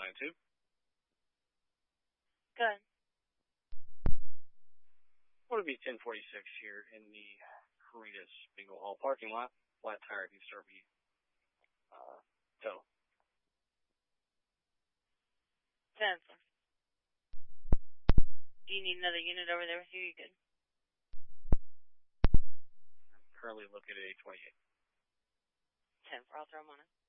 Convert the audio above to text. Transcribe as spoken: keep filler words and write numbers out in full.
nine two. Good. What would be ten forty-six here in the Caritas Bingo Hall parking lot? Flat tire needs to be uh, tow. ten. Do you need another unit over there with you? You good? I'm currently located at eight twenty-eight. ten. I'll throw them on it.